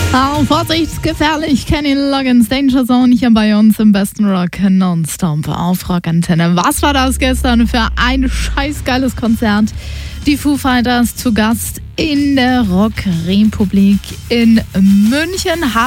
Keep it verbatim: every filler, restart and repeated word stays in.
Oh, Vorsicht, gefährlich. Kenny Loggins, Danger Zone hier bei uns im besten Rock Nonstop auf Rockantenne. Was war das gestern für ein scheißgeiles Konzert? Die Foo Fighters zu Gast in der Rockrepublik in München.